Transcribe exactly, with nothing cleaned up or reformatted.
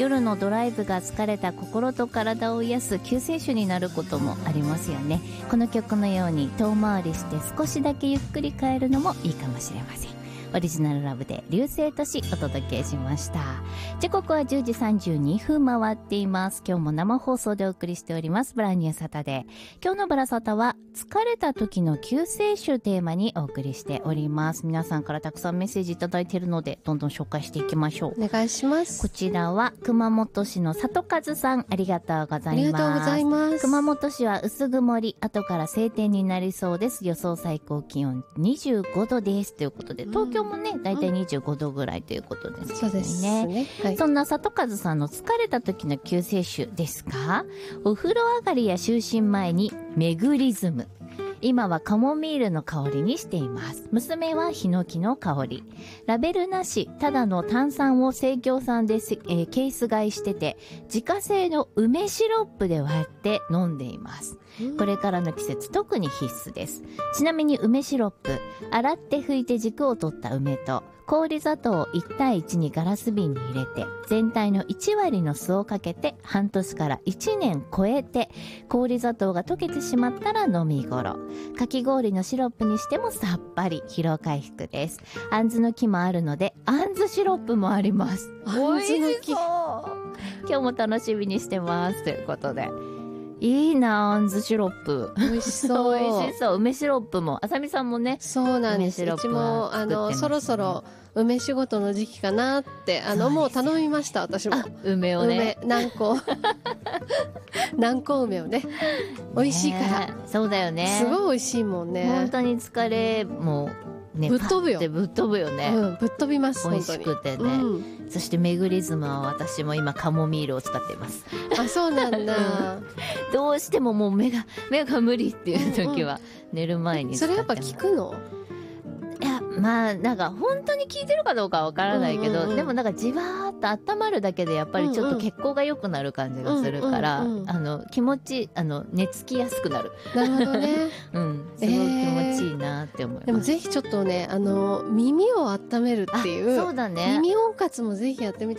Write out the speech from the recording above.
夜のドライブが疲れた心と体を癒す救世主になることもありますよね。この曲のように遠回りして少しだけゆっくり帰るのもいいかもしれません。オリジナルラブで流星都市お届けしました。時刻はじゅうじさんじゅうにふん回っています。今日も生放送でお送りしておりますブランニューサタデー。今日のブラサタは疲れた時の救世主テーマにお送りしております。皆さんからたくさんメッセージいただいているのでどんどん紹介していきましょう。 お願いします。 こちらは熊本市の里和さん、ありがとうございます。 ありがとうございます。 熊本市は薄曇り、後から晴天になりそうです。予想最高気温にじゅうごどですということで、東京もねだいたいにじゅうごどぐらいということですよね。 そうですね、はい、 そんな里和さんの疲れた時の救世主ですが、お風呂上がりや就寝前にメグリズム、今はカモミールの香りにしています。娘はヒノキの香り。ラベルなし、ただの炭酸を生協さんで、えー、ケース買いしてて、自家製の梅シロップで割って飲んでいます。これからの季節特に必須です。ちなみに梅シロップ、洗って拭いて軸を取った梅と氷砂糖をいち対いちにガラス瓶に入れて、全体のいちわりの酢をかけて半年からいちねん超えて、氷砂糖が溶けてしまったら飲み頃。かき氷のシロップにしてもさっぱり、疲労回復です。あんずの木もあるのであんずシロップもあります。 あんずの木、 今日も楽しみにしてますということで、いいな、あんずシロップ。 美味しそう美味しそう。梅シロップも、あさみさんもね。 そうなんです。うちもあのそろそろ梅仕事の時期かなって、あのもう頼みました。私も梅をね、 梅何個何個梅をね、美味しいから。 そうだよね。 すごい美味しいもんね。 本当に疲れもね、 ぶっ飛ぶよ。 ぶっ飛ぶよね、 うん、ぶっ飛びます。 美味しくてね、うん、そしてメグリズムは私も今カモミールを使っています。 あ、そうなんだ。 どうしてももう目が目が無理っていう時は寝る前に使ってます。 それやっぱ効くの？ いや、まあなんか本当に効いてるかどうかはわからないけど、うんうんうん、でもなんかじわーっと温まるだけでやっぱりちょっと血行が良くなる感じがするから、うんうんうん、あの気持ちあの寝つきやすくなる。 なるほどね。 うん、すごい気持ちいいなって思います。 でもぜひちょっとね、あの耳を温めるっていう、 そうだね。 耳温活もぜひやってみて